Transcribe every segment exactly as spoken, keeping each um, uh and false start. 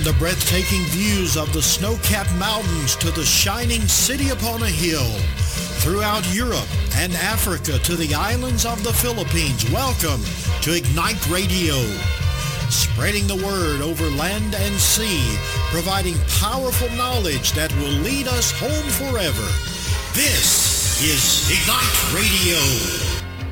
the breathtaking views of the snow-capped mountains to the shining city upon a hill, throughout Europe and Africa to the islands of the Philippines, welcome to Ignite Radio. Spreading the word over land and sea, providing powerful knowledge that will lead us home forever. This is Ignite Radio.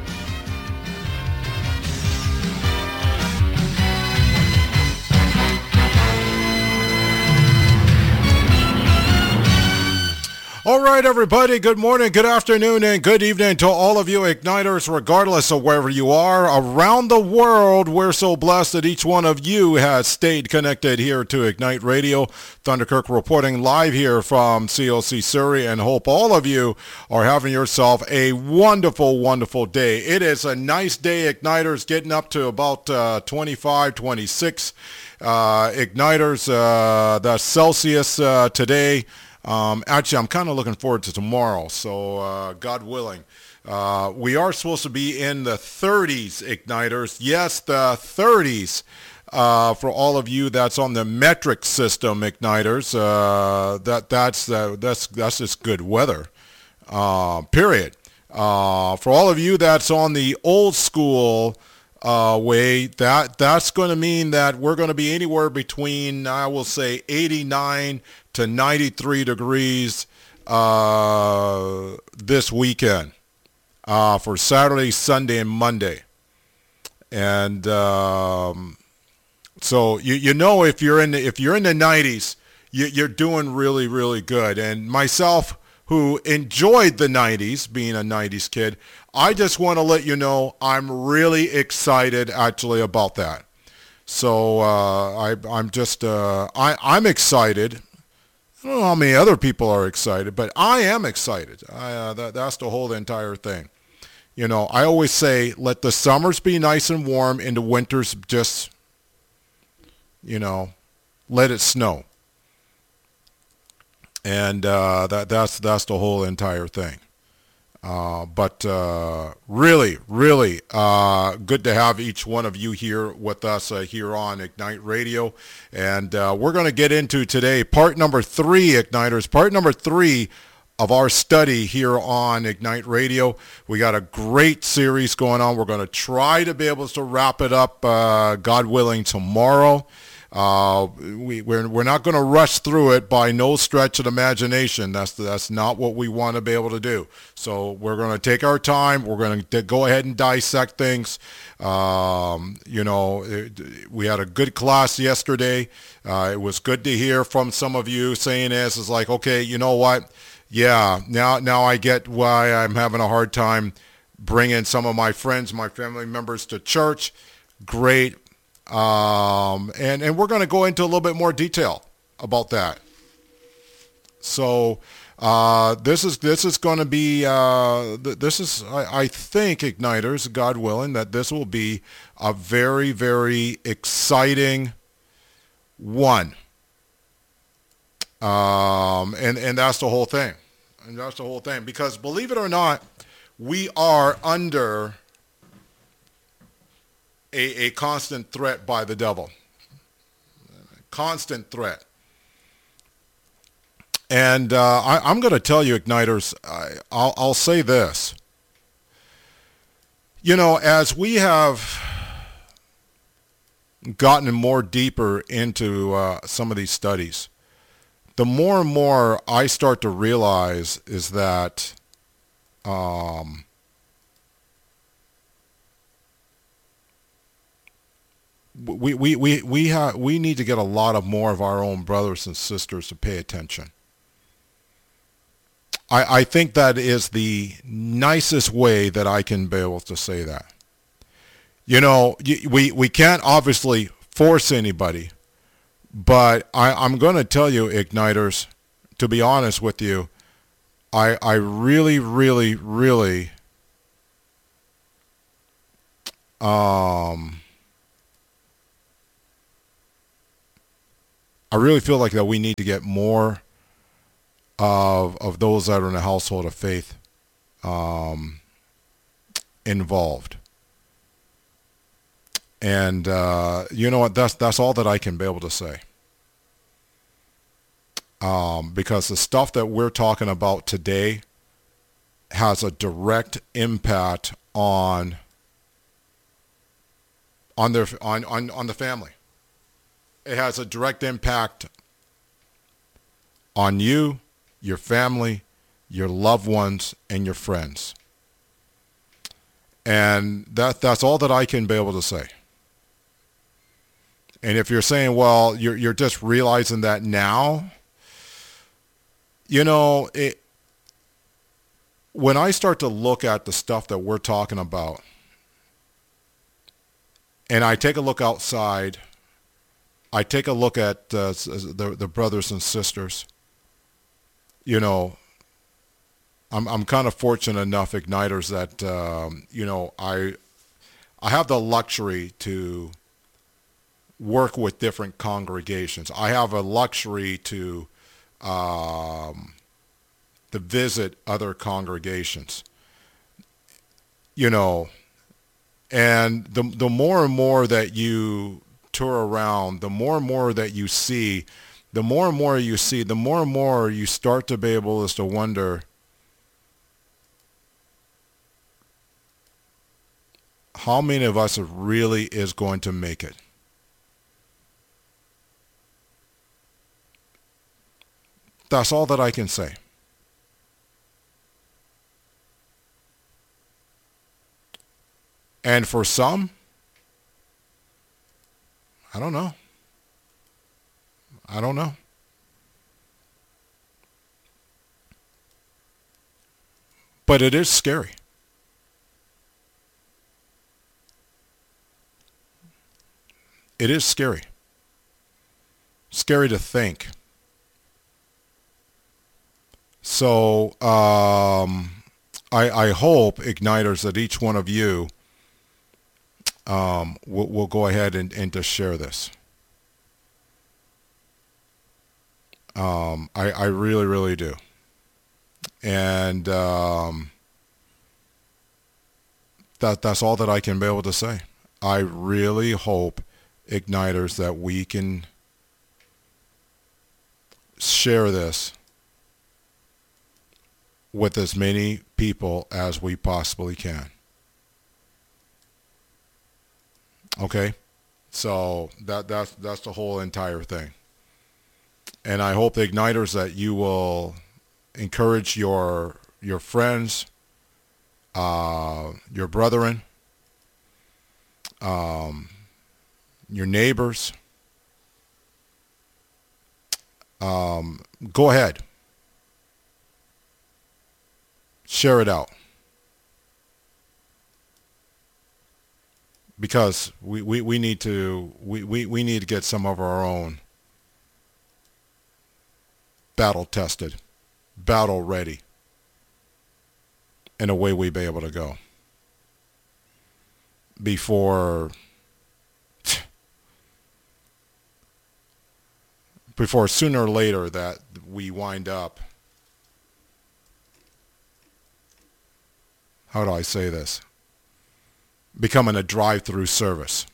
All right, everybody, good morning, good afternoon, and good evening to all of you Igniters, regardless of wherever you are around the world. We're so blessed that each one of you has stayed connected here to Ignite Radio. Thunderkirk reporting live here from C O C Surrey, and hope all of you are having yourself a wonderful, wonderful day. It is a nice day, Igniters, getting up to about uh, twenty-five, twenty-six uh, Igniters. Uh, the Celsius uh, today. Um, actually, I'm kind of looking forward to tomorrow, so uh, God willing. Uh, we are supposed to be in the thirties, Igniters. Yes, the thirties uh, for all of you that's on the metric system, Igniters. Uh, that that's uh, that's that's just good weather. Uh, period. Uh, for all of you that's on the old school uh, way, that that's going to mean that we're going to be anywhere between, I will say, eighty-nine to ninety-three degrees uh, this weekend uh, for Saturday, Sunday, and Monday. And um, so you you know if you're in the, if you're in the nineties, you, you're doing really really good. And myself, who enjoyed the nineties, being a nineties kid, I just want to let you know I'm really excited actually about that. So uh, I I'm just uh, I I'm excited. I don't know how many other people are excited, but I am excited. I, uh, that, that's the whole entire thing. You know, I always say, let the summers be nice and warm and the winters just, you know, let it snow. And uh, that that's that's the whole entire thing. Uh, but uh, really, really uh, good to have each one of you here with us uh, here on Ignite Radio. And uh, we're going to get into today part number three, Igniters, part number three of our study here on Ignite Radio. We got a great series going on. We're going to try to be able to wrap it up, uh, God willing, tomorrow. Uh, we, we're, we're not going to rush through it by no stretch of the imagination. That's, that's not what we want to be able to do. So we're going to take our time. We're going to go ahead and dissect things. Um, you know, it, we had a good class yesterday. Uh, it was good to hear from some of you saying this is like, okay, you know what? Yeah, now, now I get why I'm having a hard time bringing some of my friends, my family members to church. Great. Um, and, and we're going to go into a little bit more detail about that. So, uh, this is, this is going to be, uh, th- this is, I, I think, Igniters, God willing, that this will be a very, very exciting one. Um, and, and that's the whole thing. And that's the whole thing. Because believe it or not, we are under A, a constant threat by the devil. Constant threat. And uh, I, I'm going to tell you, Igniters, I, I'll, I'll say this. You know, as we have gotten more deeper into uh, some of these studies, the more and more I start to realize is that um, we we we we have we need to get a lot of more of our own brothers and sisters to pay attention. I I think that is the nicest way that I can be able to say that. You know, we we can't obviously force anybody, but I I'm going to tell you, Igniters, to be honest with you, I I really really really um. I really feel like that we need to get more of of those that are in the household of faith um, involved. And uh, you know what? That's that's all that I can be able to say. Um, because the stuff that we're talking about today has a direct impact on on their on, on, on the family. It has a direct impact on you, your family, your loved ones, and your friends. And that that's all that I can be able to say. And if you're saying, well, you're you're just realizing that now, you know, it, when I start to look at the stuff that we're talking about, and I take a look outside, I take a look at uh, the the brothers and sisters, you know, I'm I'm kind of fortunate enough, Igniters, that um, you know I I have the luxury to work with different congregations. I have a luxury to um, to visit other congregations. You know, and the the more and more that you tour around, the more and more that you see, the more and more you see, the more and more you start to be able is to wonder, how many of us really is going to make it? That's all that I can say. And for some, I don't know. I don't know. But it is scary. It is scary. Scary to think. So um, I, I hope, Igniters, that each one of you um, will, will go ahead and, and just share this. Um, I, I really, really do. And um, that that's all that I can be able to say. I really hope, Igniters, that we can share this with as many people as we possibly can. Okay? So that that's that's the whole entire thing. And I hope, Igniters, that you will encourage your your friends, uh, your brethren, um, your neighbors. Um, go ahead. Share it out. Because we, we, we need to we, we, we need to get some of our own battle tested, battle ready, and away we be able to go. Before before sooner or later that we wind up, how do I say this, becoming a drive-through service.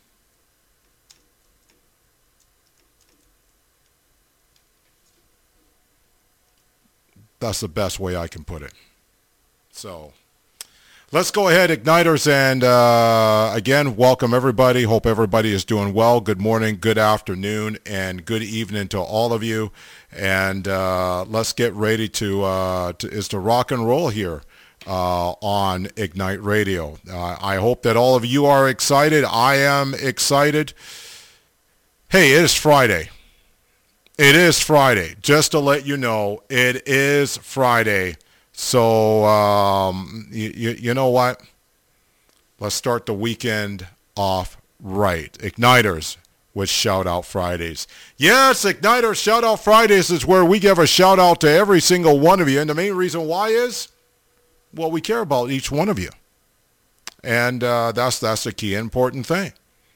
That's the best way I can put it. So let's go ahead, Igniters, and uh, again, welcome everybody. Hope everybody is doing well. Good morning, good afternoon, and good evening to all of you. And uh, let's get ready to, uh, to is to rock and roll here uh, on Ignite Radio. Uh, I hope that all of you are excited. I am excited. Hey, it is Friday. It is Friday. Just to let you know, it is Friday. So, um, you, you, you know what? Let's start the weekend off right. Igniters with Shout Out Fridays. Yes, Igniters Shout Out Fridays is where we give a shout out to every single one of you. And the main reason why is, well, we care about each one of you. And uh, that's, that's the key important thing.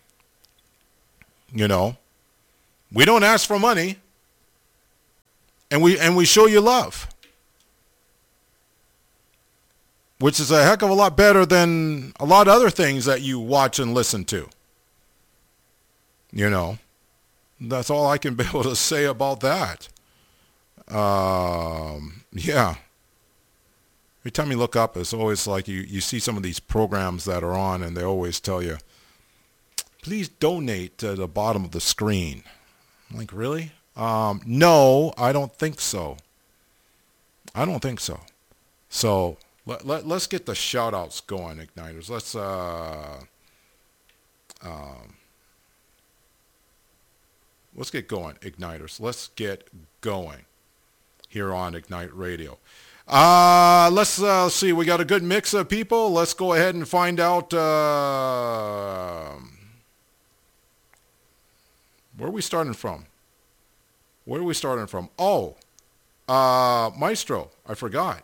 You know, we don't ask for money. And we and we show you love, which is a heck of a lot better than a lot of other things that you watch and listen to. You know, that's all I can be able to say about that. Um, yeah. Every time you look up, it's always like you, you see some of these programs that are on, and they always tell you, please donate to the bottom of the screen. I'm like, really? Um, no, I don't think so. I don't think so. So let, let, let's get the shout-outs going, Igniters. Let's, uh, um, let's get going, Igniters. Let's get going here on Ignite Radio. Uh, let's uh, see. We got a good mix of people. Let's go ahead and find out uh, where are we starting from? Where are we starting from? Oh, uh, Maestro. I forgot.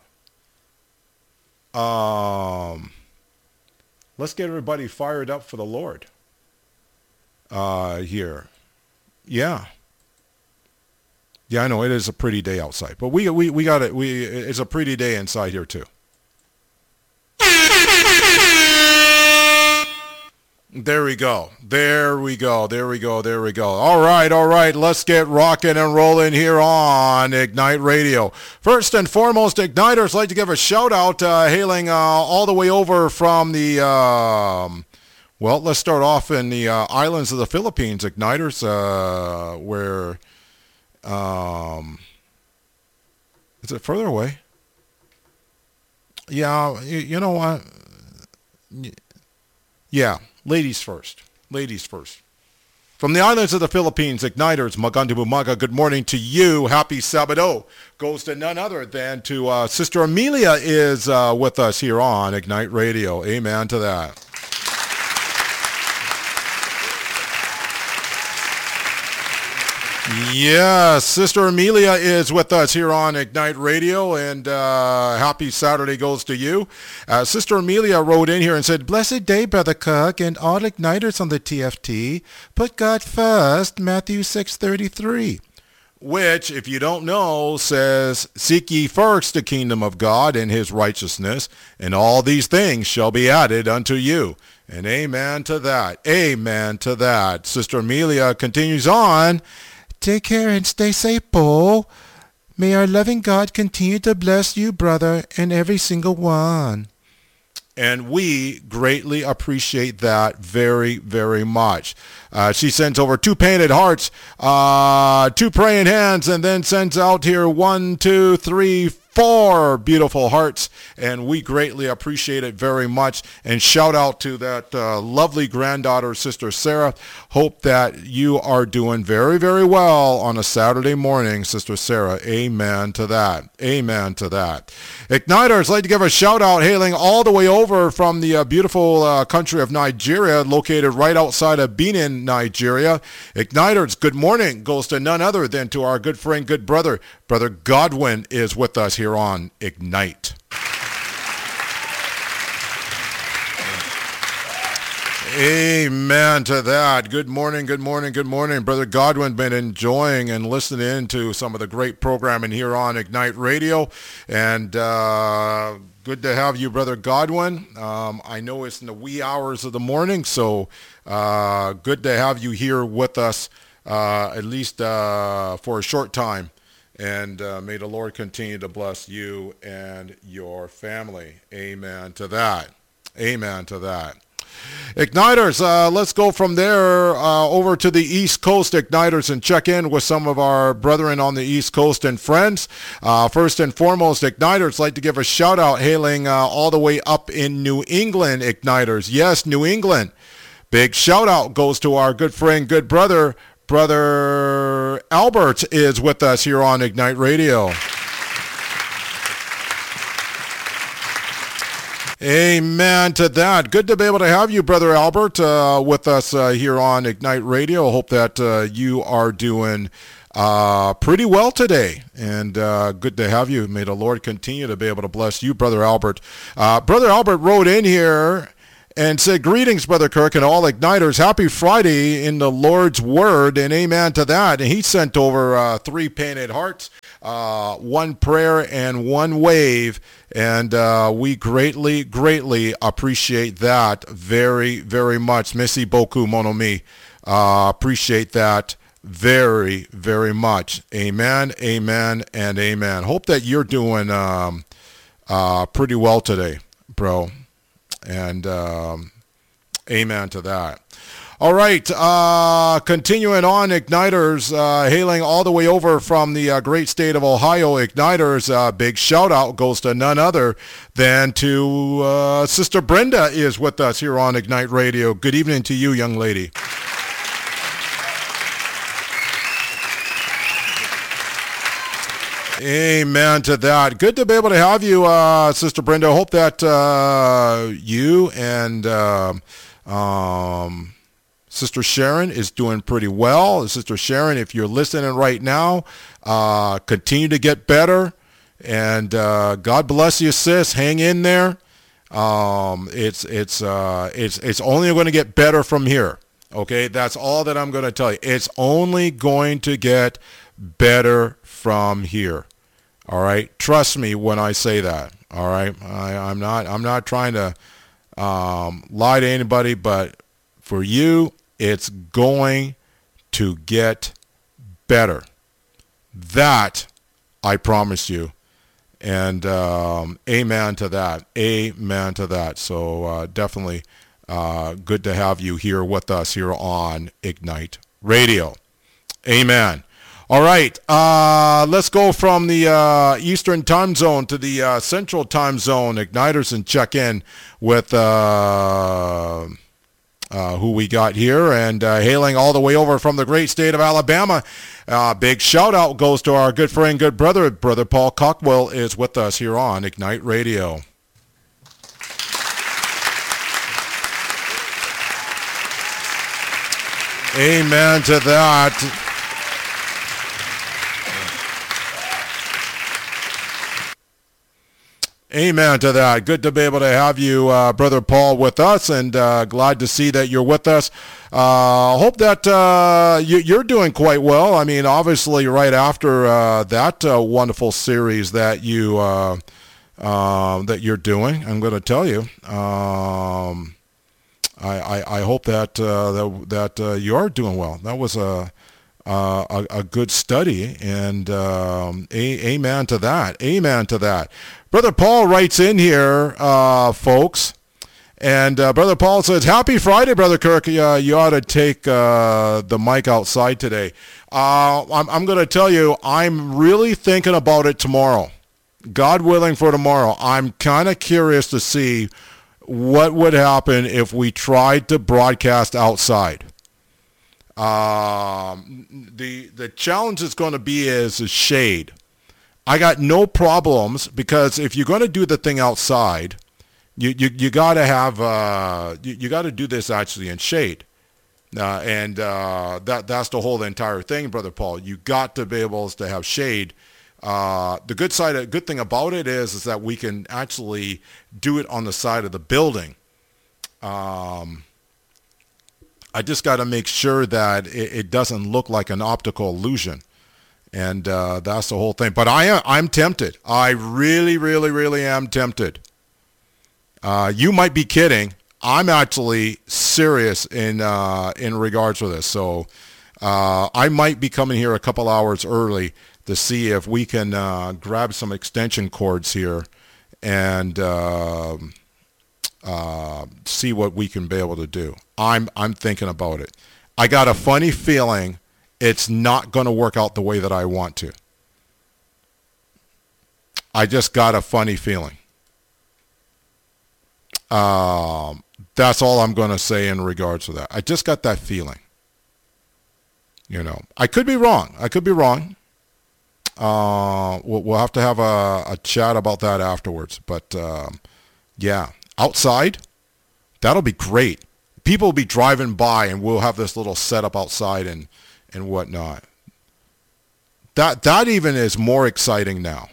Um, let's get everybody fired up for the Lord uh, here. Yeah. Yeah, I know it is a pretty day outside, but we we we got it. We it's a pretty day inside here too. There we go. There we go. There we go. There we go. All right, all right. Let's get rocking and rolling here on Ignite Radio. First and foremost, Igniters, I'd like to give a shout out, uh, hailing uh, all the way over from the. Um, well, let's start off in the uh, islands of the Philippines, Igniters, uh, where. Um, is it further away? Yeah, you, you know what? Yeah, ladies first. Ladies first. From the islands of the Philippines, Igniters, Magandang Umaga, good morning to you. Happy Sabado. Goes to none other than to uh, Sister Amelia is uh, with us here on Ignite Radio. Amen to that. Yes, Sister Amelia is with us here on Ignite Radio, and uh, happy Saturday goes to you. Uh, Sister Amelia wrote in here and said, blessed day, Brother Cook, and all Igniters on the T F T. Put God first, Matthew six thirty-three. Which, if you don't know, says, seek ye first the kingdom of God and his righteousness, and all these things shall be added unto you. And amen to that. Amen to that. Sister Amelia continues on. Take care and stay safe, Paul. May our loving God continue to bless you, brother, and every single one. And we greatly appreciate that very, very much. Uh, she sends over two painted hearts, uh, two praying hands, and then sends out here one, two, three, four beautiful hearts. And we greatly appreciate it very much. And shout out to that uh, lovely granddaughter, Sister Sarah. Hope that you are doing very, very well on a Saturday morning, Sister Sarah. Amen to that. Amen to that. Igniters, I'd like to give a shout out hailing all the way over from the uh, beautiful uh, country of Nigeria, located right outside of Benin, Nigeria. Igniters, good morning goes to none other than to our good friend, good brother. Brother Godwin is with us here on Ignite. Amen to that. Good morning, good morning, good morning. Brother Godwin been enjoying and listening to some of the great programming here on Ignite Radio. And uh, good to have you, Brother Godwin. Um, I know it's in the wee hours of the morning, so uh, good to have you here with us, uh, at least uh, for a short time. And uh, may the Lord continue to bless you and your family. Amen to that. Amen to that. Igniters, uh, let's go from there uh, over to the East Coast, Igniters, and check in with some of our brethren on the East Coast and friends. Uh, first and foremost, Igniters, like to give a shout out hailing uh, all the way up in New England, Igniters. Yes, New England. Big shout out goes to our good friend, good brother, Brother Albert is with us here on Ignite Radio. Amen to that. Good to be able to have you, Brother Albert, uh, with us uh, here on Ignite Radio. Hope that uh, you are doing uh, pretty well today. And uh, good to have you. May the Lord continue to be able to bless you, Brother Albert. Uh, Brother Albert wrote in here and said, greetings, Brother Kirk, and all Igniters. Happy Friday in the Lord's Word, and amen to that. And he sent over uh, three painted hearts, uh, one prayer, and one wave. And uh, we greatly, greatly appreciate that very, very much. Merci beaucoup, mon ami. Uh, appreciate that very, very much. Amen, amen, and amen. Hope that you're doing um, uh, pretty well today, bro. And um, amen to that. All right, uh, continuing on, Igniters, uh, hailing all the way over from the uh, great state of Ohio, Igniters, uh, big shout out goes to none other than to uh, Sister Brenda is with us here on Ignite Radio. Good evening to you, young lady. Amen to that. Good to be able to have you, uh, Sister Brenda. Hope that uh, you and uh, um, Sister Sharon is doing pretty well. Sister Sharon, if you're listening right now, uh, continue to get better. And uh, God bless you, sis. Hang in there. Um, it's it's uh, it's it's only going to get better from here. Okay, that's all that I'm going to tell you. It's only going to get better from here. All right, trust me when I say that. All right, I, I'm not I'm not trying to um, lie to anybody, but for you, it's going to get better. That I promise you. And um, amen to that. Amen to that. So uh, definitely uh, good to have you here with us here on Ignite Radio. Amen. All right, uh, let's go from the uh, Eastern time zone to the uh, Central time zone, Igniters, and check in with uh, uh, who we got here. And uh, hailing all the way over from the great state of Alabama, uh, big shout out goes to our good friend, good brother, Brother Paul Cockwell is with us here on Ignite Radio. Amen to that. Amen to that. Good to be able to have you, uh, Brother Paul, with us, and uh, glad to see that you're with us. I uh, hope that uh, you, you're doing quite well. I mean, obviously, right after uh, that uh, wonderful series that you uh, uh, that you're doing, I'm going to tell you. Um, I, I I hope that uh, that, that uh, you are doing well. That was a Uh, a, a good study, and um, a, amen to that. Amen to that. Brother Paul writes in here, uh, folks, and uh, Brother Paul says, "Happy Friday, Brother Kirk. Uh, you ought to take uh, the mic outside today." Uh, I'm, I'm going to tell you, I'm really thinking about it tomorrow. God willing, for tomorrow. I'm kind of curious to see what would happen if we tried to broadcast outside. Um, the the challenge is going to be is, is shade. I got no problems, because if you're going to do the thing outside, you you, you got to have uh, you, you got to do this actually in shade, uh, and uh, that that's the whole entire thing, Brother Paul. You got to be able to have shade. Uh, the good side, a good thing about it is is that we can actually do it on the side of the building. Um. I just got to make sure that it, it doesn't look like an optical illusion, and uh, that's the whole thing. But I am, I'm tempted. I really, really, really am tempted. Uh, you might be kidding. I'm actually serious in uh, in regards to this. So uh, I might be coming here a couple hours early to see if we can uh, grab some extension cords here and uh, uh, see what we can be able to do. I'm I'm thinking about it. I got a funny feeling it's not going to work out the way that I want to. I just got a funny feeling. Um, that's all I'm going to say in regards to that. I just got that feeling. You know, I could be wrong. I could be wrong. Uh, we'll, we'll have to have a, a chat about that afterwards. But um, yeah, outside, that'll be great. People will be driving by, and we'll have this little setup outside and, and whatnot. That that even is more exciting now.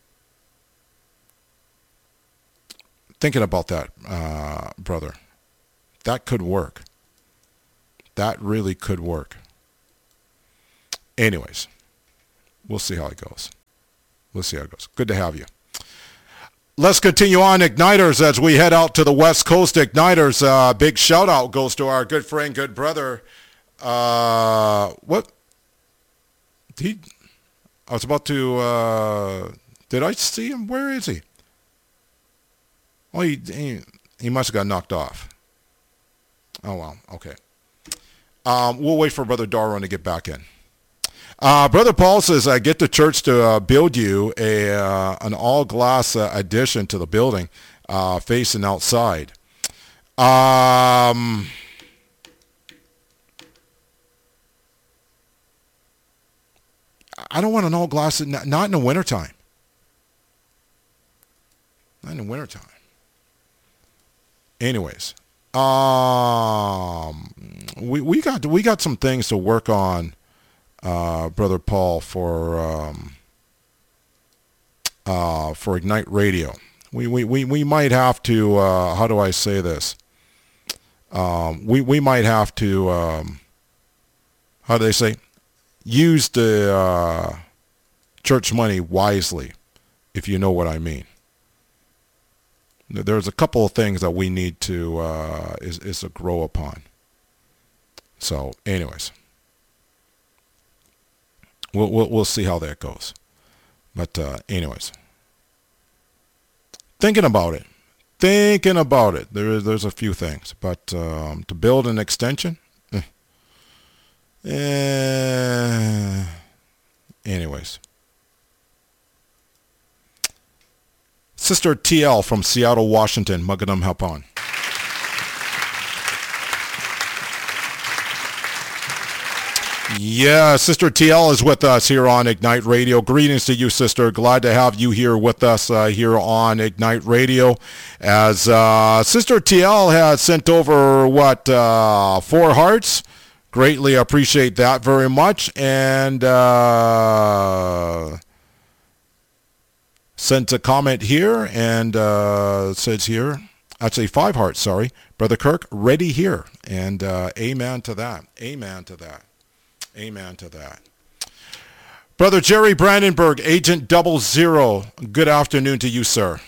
Thinking about that, uh, brother. That could work. That really could work. Anyways, we'll see how it goes. We'll see how it goes. Good to have you. Let's continue on, Igniters, as we head out to the West Coast. Igniters, uh, big shout out goes to our good friend, good brother. Uh, what he, I was about to, uh, did I see him? Where is he? Oh, he, he, he must have got knocked off. Oh, well, okay. Um, we'll wait for Brother Darwin to get back in. Uh, Brother Paul says, uh, get the church to uh, build you a uh, an all-glass uh, addition to the building uh, facing outside. Um, I don't want an all-glass, not in the wintertime. Not in the wintertime. Anyways, um, we we got we got some things to work on. Uh, Brother Paul, for um, uh, for Ignite Radio. We, we, we, we might have to, uh, how do I say this? Um, we, we might have to, um, how do they say? Use the uh, church money wisely, if you know what I mean. There's a couple of things that we need to, uh, is, is to grow upon. So, anyways. We'll, we'll we'll see how that goes. But uh, anyways, thinking about it, thinking about it. There is there's a few things, but um, to build an extension. Eh. Eh. Anyways, Sister T L from Seattle, Washington, Magadam Hapon. Yeah, Sister T L is with us here on Ignite Radio. Greetings to you, Sister. Glad to have you here with us uh, here on Ignite Radio. As uh, Sister T L has sent over, what, uh, four hearts. Greatly appreciate that very much. And uh, sent a comment here and uh, says here, actually five hearts, sorry. Brother Kirk, ready here. And uh, amen to that. Amen to that. Amen to that. Brother Jerry Brandenburg, Agent Double Zero, good afternoon to you, sir.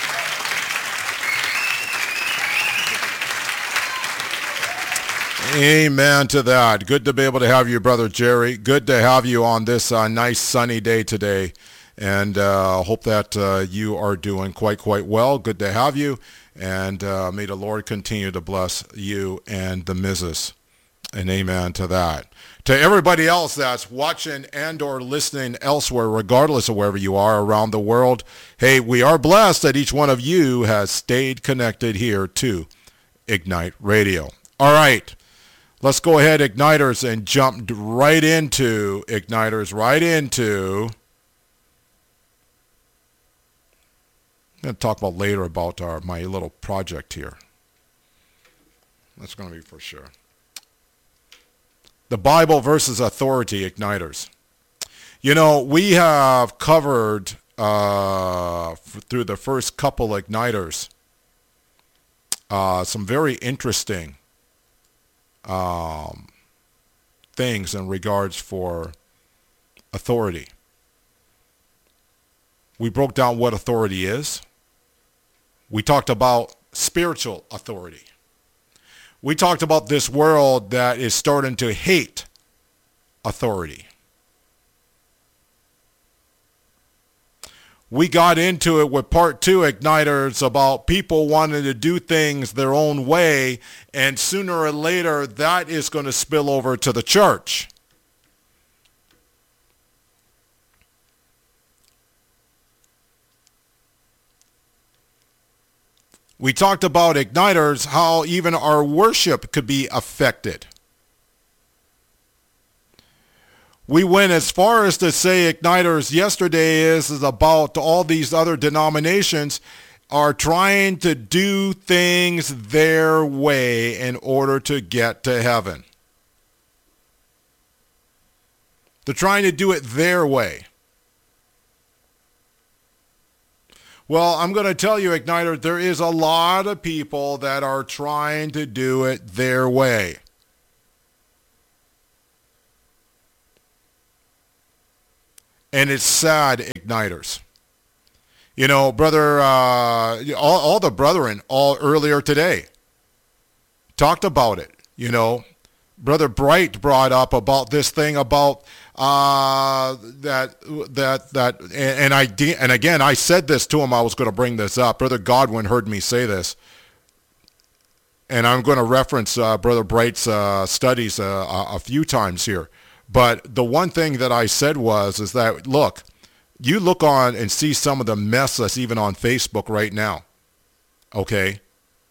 Amen to that. Good to be able to have you, Brother Jerry. Good to have you on this uh, nice sunny day today. And uh, hope that uh, you are doing quite, quite well. Good to have you. And uh, may the Lord continue to bless you and the missus. And amen to that. To everybody else that's watching and or listening elsewhere, regardless of wherever you are around the world, hey, we are blessed that each one of you has stayed connected here to Ignite Radio. All right, let's go ahead, Igniters, and jump right into, Igniters, right into, I'm going to talk about later about our my little project here. That's going to be for sure. The Bible versus authority, Igniters. You know, we have covered uh, f- through the first couple Igniters uh, some very interesting um, things in regards for authority. We broke down what authority is. We talked about spiritual authority. We talked about this world that is starting to hate authority. We got into it with part two, Igniters, about people wanting to do things their own way, and sooner or later that is going to spill over to the church. We talked about, Igniters, how even our worship could be affected. We went as far as to say, Igniters, yesterday is, is about all these other denominations are trying to do things their way in order to get to heaven. They're trying to do it their way. Well, I'm going to tell you, Igniter, there is a lot of people that are trying to do it their way. And it's sad, Igniters. You know, brother, uh, all, all the brethren, all earlier today, talked about it. You know, Brother Bright brought up about this thing about uh, that that that, and, and I de- and again, I said this to him. I was going to bring this up. Brother Godwin heard me say this, and I'm going to reference uh, Brother Bright's uh, studies uh, a, a few times here. But the one thing that I said was, is that, look, you look on and see some of the mess that's even on Facebook right now, okay?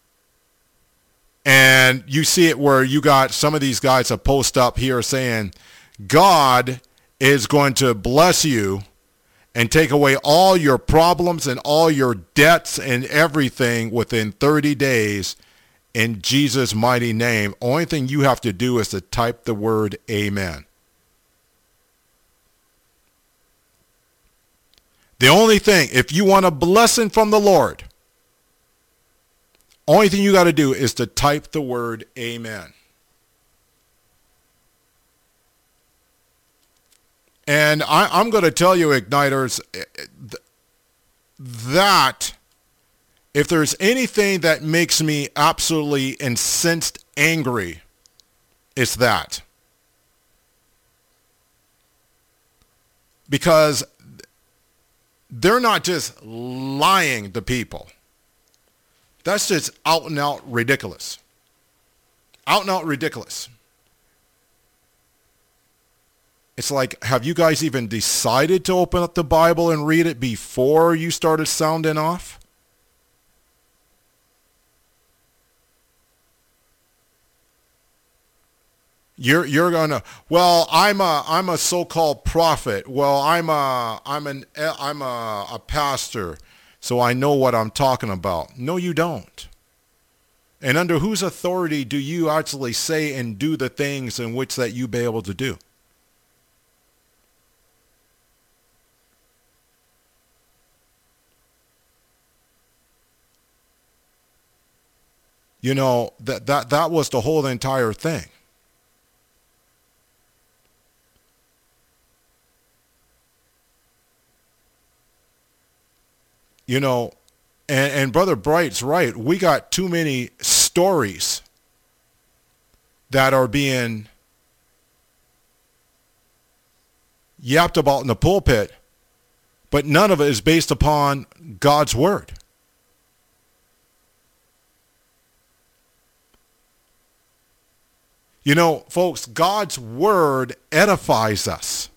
And you see it where you got some of these guys that post up here saying, God is going to bless you and take away all your problems and all your debts and everything within thirty days in Jesus' mighty name. Only thing you have to do is to type the word amen. The only thing, if you want a blessing from the Lord, only thing you got to do is to type the word amen. And I, I'm going to tell you, Igniters, that if there's anything that makes me absolutely incensed angry, it's that. Because they're not just lying to people. That's just out and out ridiculous. Out and out ridiculous. It's like, have you guys even decided to open up the Bible and read it before you started sounding off? You're you're gonna, well, I'm a I'm a so-called prophet. Well, I'm a I'm an I'm a, a pastor, so I know what I'm talking about. No, you don't. And under whose authority do you actually say and do the things in which that you be able to do? You know, that that that was the whole entire thing. You know, and, and Brother Bright's right. We got too many stories that are being yapped about in the pulpit, but none of it is based upon God's word. You know, folks, God's word edifies us,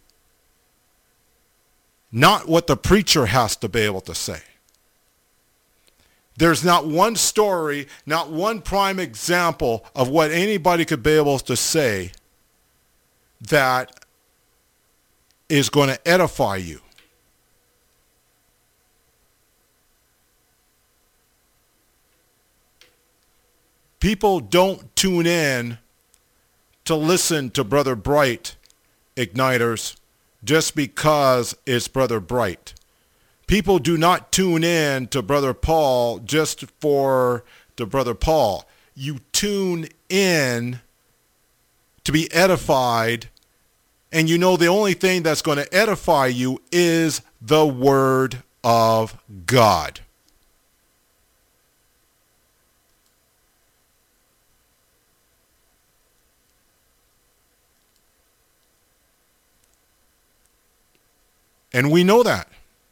not what the preacher has to be able to say. There's not one story, not one prime example of what anybody could be able to say that is going to edify you. People don't tune in to listen to Brother Bright, Igniters, just because it's Brother Bright. People do not tune in to Brother Paul just for the Brother Paul. You tune in to be edified, and you know the only thing that's going to edify you is the Word of God. And we know that.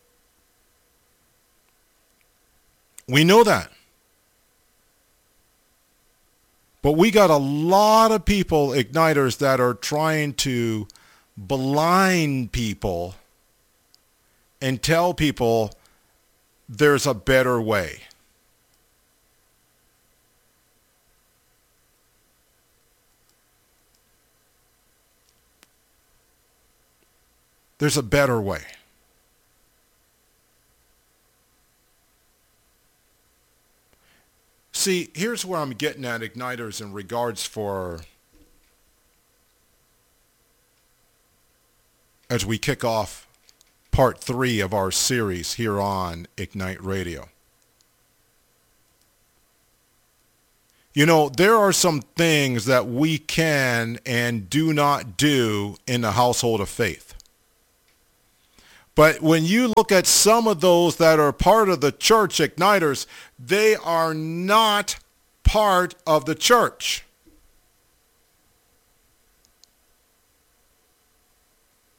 We know that. But we got a lot of people, Igniters, that are trying to blind people and tell people there's a better way. There's a better way. See, here's where I'm getting at, Igniters, in regards for, as we kick off part three of our series here on Ignite Radio. You know, there are some things that we can and do not do in the household of faith. But when you look at some of those that are part of the church, Igniters, they are not part of the church.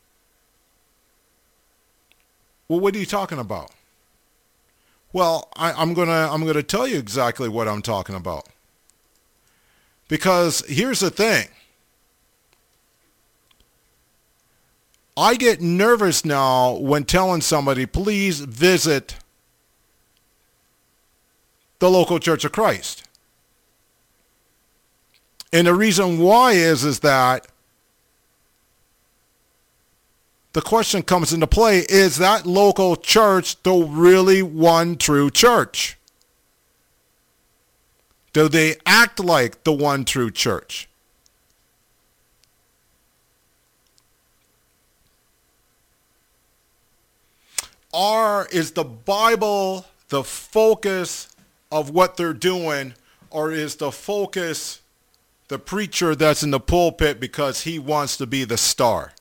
Well, what are you talking about? Well, I, I'm gonna I'm gonna tell you exactly what I'm talking about. Because here's the thing. I get nervous now when telling somebody, please visit the local Church of Christ. And the reason why is, is that the question comes into play, is that local church the really one true church? Do they act like the one true church? Or is the Bible the focus of what they're doing, or is the focus the preacher that's in the pulpit because he wants to be the star?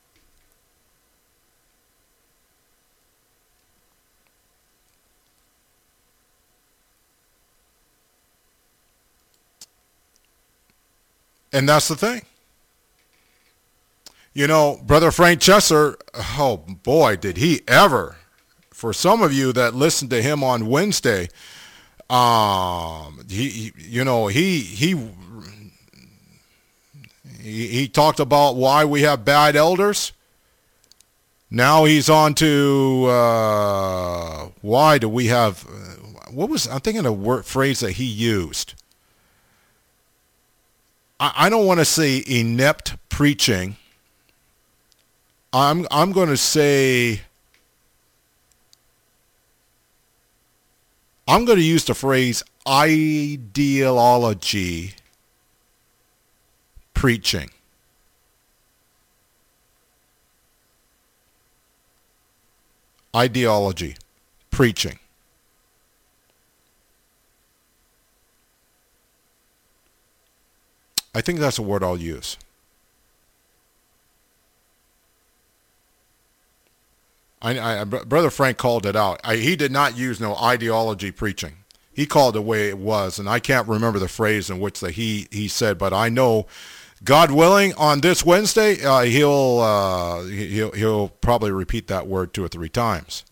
And that's the thing. You know, Brother Frank Chesser, oh boy, did he ever. For some of you that listened to him on Wednesday, um, he, he you know, he, he, he, he talked about why we have bad elders. Now he's on to uh, why do we have, uh, what was, I'm thinking a word, phrase that he used. I don't want to say inept preaching. I'm I'm going to say I'm going to use the phrase ideology preaching. Ideology preaching. I think that's a word I'll use. I, I, Brother Frank called it out. I, he did not use no ideology preaching. He called it the way it was, and I can't remember the phrase in which that he, he said, but I know, God willing, on this Wednesday, uh, he'll, uh, he'll, he'll probably repeat that word two or three times.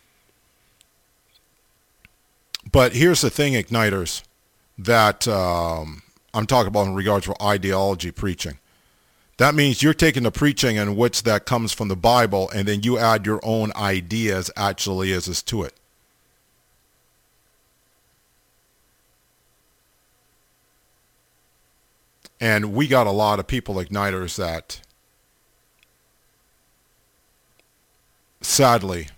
But here's the thing, Igniters, that... Um, I'm talking about in regards to ideology preaching. That means you're taking the preaching in which that comes from the Bible, and then you add your own ideas actually as is to it. And we got a lot of people, Igniters, that sadly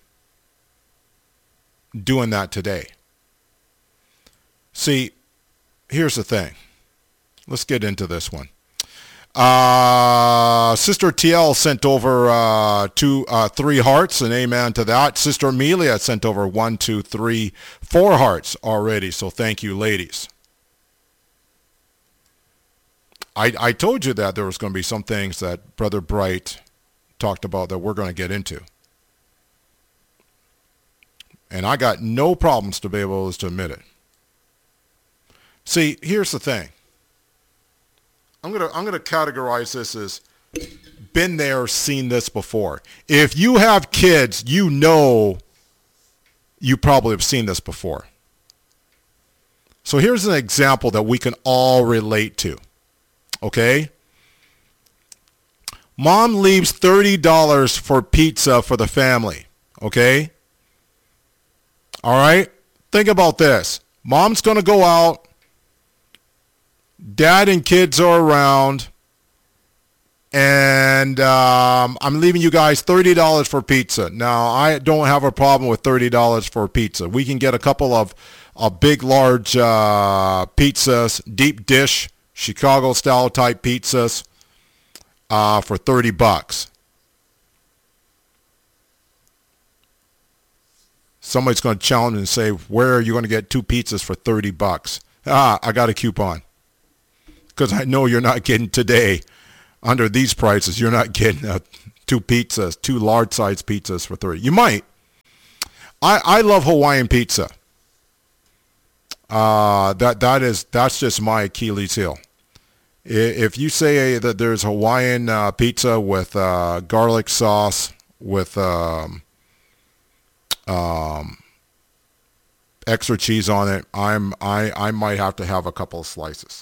doing that today. See, here's the thing. Let's get into this one. Uh, Sister T L sent over uh, two, uh, three hearts, and amen to that. Sister Amelia sent over one, two, three, four hearts already. So thank you, ladies. I I told you that there was going to be some things that Brother Bright talked about that we're going to get into, and I got no problems to be able to admit it. See, here's the thing. I'm gonna I'm gonna categorize this as been there, seen this before. If you have kids, you know you probably have seen this before. So here's an example that we can all relate to. Okay? Mom leaves thirty dollars for pizza for the family. Okay? All right? Think about this. Mom's gonna go out. Dad and kids are around, and um, I'm leaving you guys thirty dollars for pizza. Now, I don't have a problem with thirty dollars for pizza. We can get a couple of, of big, large uh, pizzas, deep dish, Chicago-style type pizzas uh, for thirty bucks. Somebody's going to challenge and say, where are you going to get two pizzas for thirty bucks? Ah, I got a coupon. Because I know you're not getting today, under these prices, you're not getting uh, two pizzas, two large-sized pizzas for thirty. You might. I, I love Hawaiian pizza. Uh, that that is that's just my Achilles heel. If you say that there's Hawaiian uh, pizza with uh, garlic sauce, with um, um, extra cheese on it, I'm I I might have to have a couple of slices.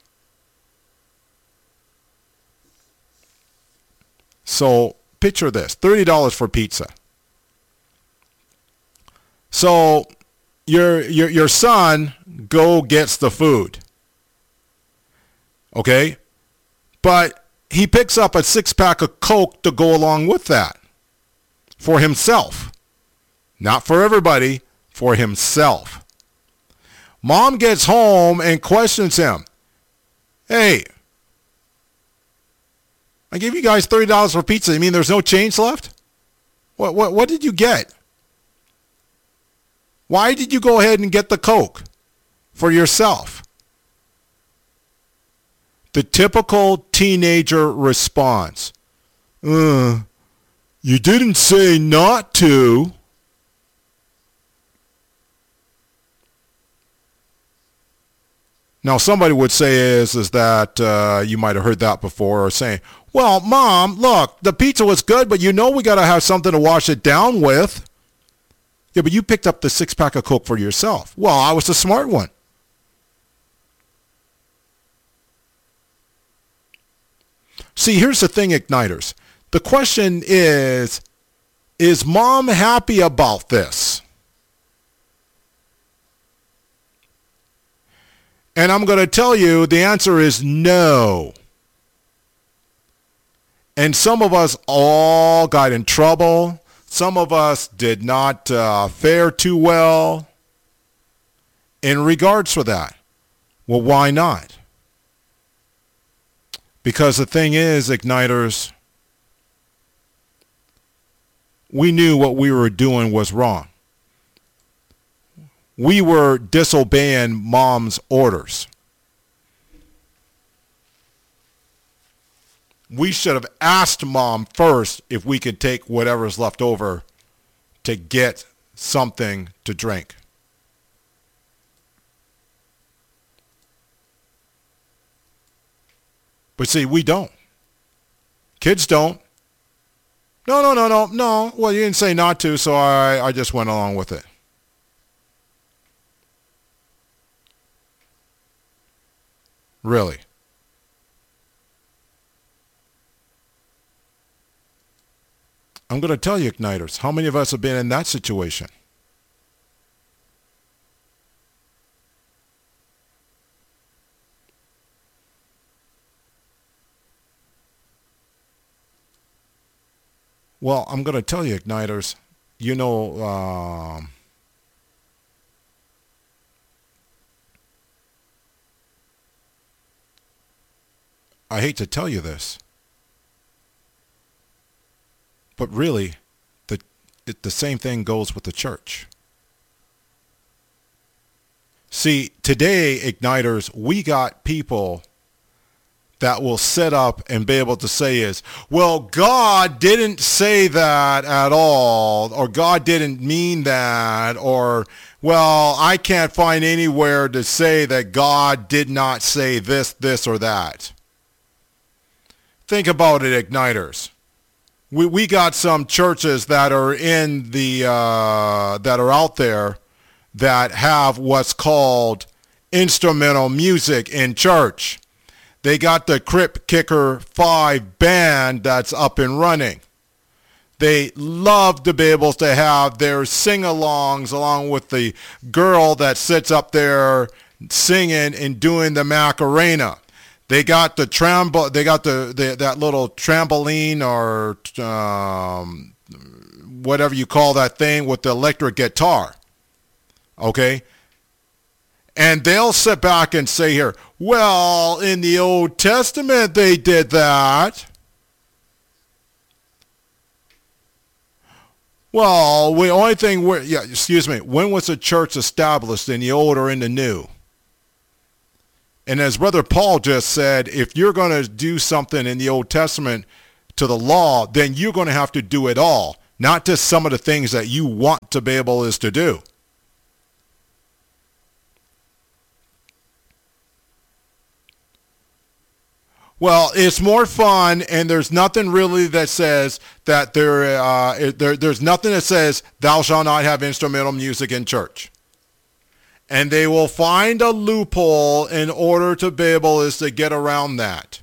So picture this: thirty dollars for pizza. So your your your son go gets the food. Okay? But he picks up a six-pack of Coke to go along with that for himself. Not for everybody, for himself. Mom gets home and questions him. Hey, I gave you guys thirty dollars for pizza. You mean there's no change left? What what what did you get? Why did you go ahead and get the Coke for yourself? The typical teenager response. Uh, you didn't say not to. Now, somebody would say is, is that uh, you might have heard that before, or saying, well, Mom, look, the pizza was good, but you know we got to have something to wash it down with. Yeah, but you picked up the six-pack of Coke for yourself. Well, I was the smart one. See, here's the thing, Igniters. The question is, is Mom happy about this? And I'm going to tell you the answer is no. And some of us all got in trouble. Some of us did not uh, fare too well in regards to that. Well, why not? Because the thing is, Igniters, we knew what we were doing was wrong. We were disobeying Mom's orders. We should have asked Mom first if we could take whatever's left over to get something to drink. But see, we don't. Kids don't. No, no, no, no, no. Well, you didn't say not to, so I, I just went along with it. Really. I'm going to tell you, Igniters, how many of us have been in that situation? Well, I'm going to tell you, Igniters, you know, um, I hate to tell you this, but really, the it, the same thing goes with the church. See, today, Igniters, we got people that will sit up and be able to say is, well, God didn't say that at all, or God didn't mean that, or, well, I can't find anywhere to say that God did not say this, this, or that. Think about it, Igniters. We we got some churches that are in the uh, that are out there that have what's called instrumental music in church. They got the Crypt Kicker five band that's up and running. They love to be able to have their sing-alongs along with the girl that sits up there singing and doing the Macarena. They got the trambo- They got the, the that little trampoline or um, whatever you call that thing with the electric guitar. Okay, and they'll sit back and say here, well, in the Old Testament they did that. Well, the only thing we're yeah, excuse me. When was the church established, in the Old or in the New? And as Brother Paul just said, if you're going to do something in the Old Testament to the law, then you're going to have to do it all, not just some of the things that you want to be able is to do. Well, it's more fun, and there's nothing really that says that there, uh, there, there's nothing that says thou shalt not have instrumental music in church. And they will find a loophole in order to be able is to get around that.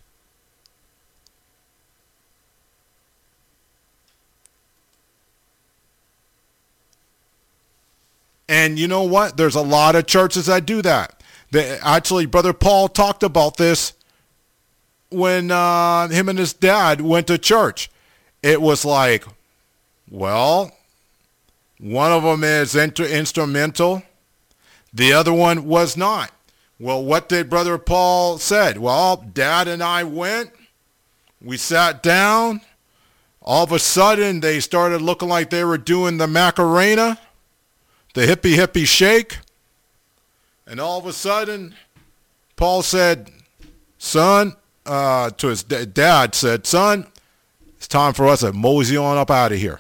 And you know what? There's a lot of churches that do that. They, actually, Brother Paul talked about this when uh, him and his dad went to church. It was like, well, one of them is inter- instrumental. The other one was not. Well, what did Brother Paul said? Well, Dad and I went. We sat down. All of a sudden, they started looking like they were doing the Macarena, the hippie hippie shake. And all of a sudden, Paul said, son, uh, to his d- dad said, son, it's time for us to mosey on up out of here.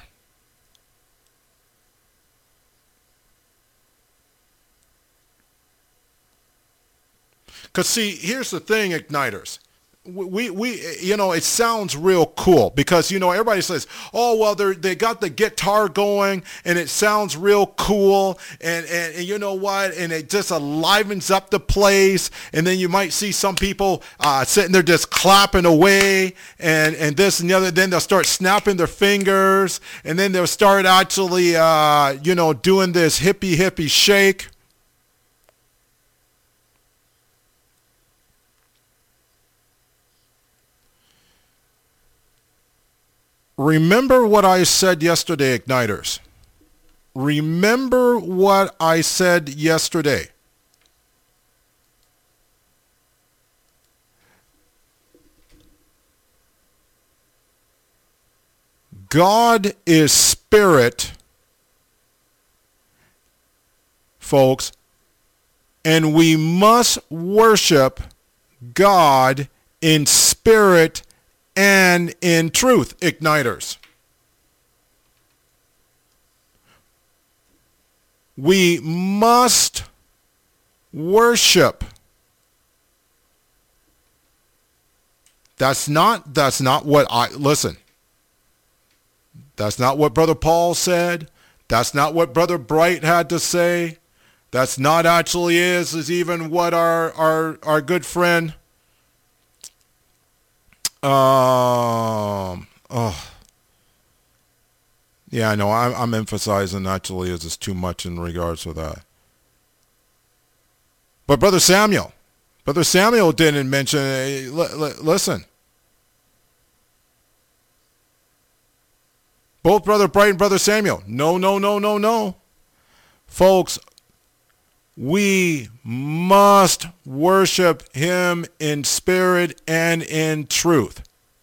Because, see, here's the thing, Igniters. We, we, you know, it sounds real cool because, you know, everybody says, oh, well, they they got the guitar going and it sounds real cool. And, and, and you know what? And it just livens up the place. And then you might see some people uh, sitting there just clapping away and, and this and the other. Then they'll start snapping their fingers. And then they'll start actually, uh, you know, doing this hippie hippie shake. Remember what I said yesterday, Igniters. Remember what I said yesterday. God is spirit, folks, and we must worship God in spirit and in truth, Igniters. We must worship. That's not, that's not what I, listen, that's not what Brother Paul said. That's not what Brother Bright had to say. That's not actually is, is even what our, our, our good friend, Um. Oh. Yeah, I know. I'm, I'm emphasizing actually is just too much in regards to that. But Brother Samuel, Brother Samuel didn't mention. Hey, l- l- listen, both Brother Bright and Brother Samuel. No, no, no, no, no, folks. We must worship him in spirit and in truth.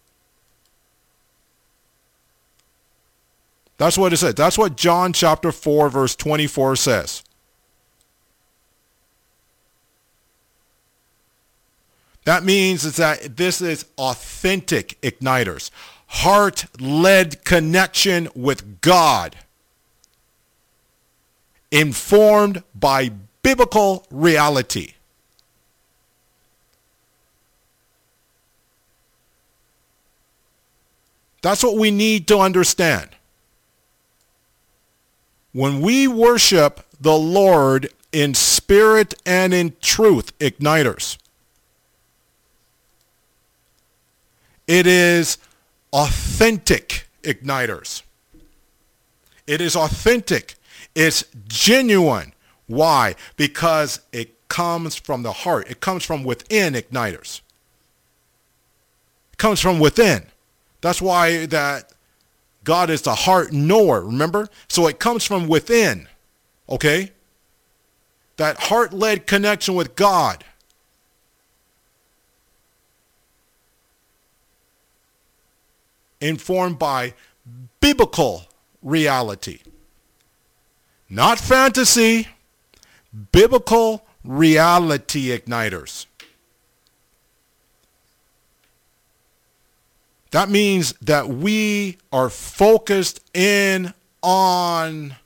That's what it says. That's what John chapter four, verse twenty-four says. That means it's that this is authentic, Igniters. Heart-led connection with God. Informed by biblical reality. That's what we need to understand. When we worship the Lord in spirit and in truth, Igniters, it is authentic, Igniters. It is authentic. It's genuine. Why? Because it comes from the heart. It comes from within, Igniters. It comes from within. That's why that God is the heart knower, remember? So it comes from within, okay? That heart-led connection with God. Informed by biblical reality. Not fantasy. Biblical reality, Igniters. That means that we are focused in on